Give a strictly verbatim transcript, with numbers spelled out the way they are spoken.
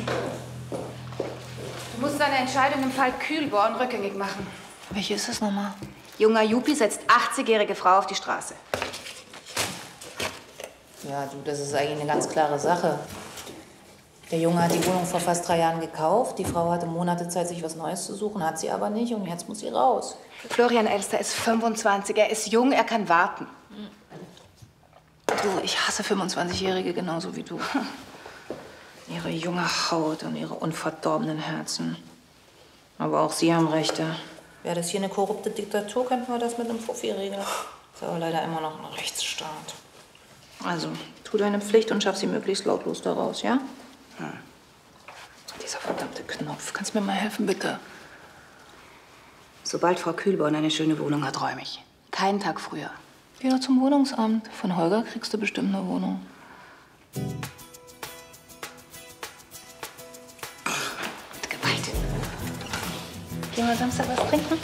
Du musst deine Entscheidung im Fall Kühlborn rückgängig machen. Welche ist das nochmal? Junger Jupi setzt achtzigjährige Frau auf die Straße. Ja, du, das ist eigentlich eine ganz klare Sache. Der Junge hat die Wohnung vor fast drei Jahren gekauft. Die Frau hatte Monate Zeit, sich was Neues zu suchen, hat sie aber nicht. Und jetzt muss sie raus. Florian Elster ist fünfundzwanzig. Er ist jung, er kann warten. Du, ich hasse fünfundzwanzigjährige genauso wie du. Ihre junge Haut und ihre unverdorbenen Herzen. Aber auch sie haben Rechte. Wäre das hier eine korrupte Diktatur, könnten wir das mit einem Fuffi regeln. Ist aber leider immer noch ein Rechtsstaat. Also, tu deine Pflicht und schaff sie möglichst lautlos daraus, ja? Hm. Dieser verdammte Knopf. Kannst du mir mal helfen, bitte? Sobald Frau Kühlborn eine schöne Wohnung hat, räume ich. Keinen Tag früher. Geh doch zum Wohnungsamt. Von Holger kriegst du bestimmt eine Wohnung. Gewalt. Gehen wir Samstag was trinken?